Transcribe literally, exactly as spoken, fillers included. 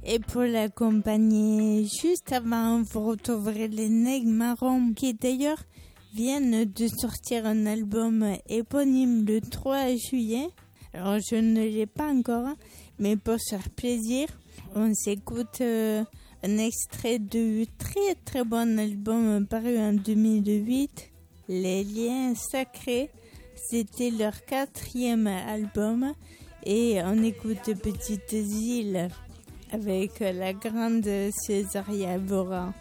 Et pour l'accompagner juste avant, vous retrouverez les Nègres Marrons qui d'ailleurs viennent de sortir un album éponyme le trois juillet. Alors je ne l'ai pas encore, mais pour se faire plaisir, on s'écoute euh, un extrait du très très bon album paru en deux mille huit, Les Liens Sacrés. C'était leur quatrième album et on écoute Petites Îles avec la grande Césaria Evora.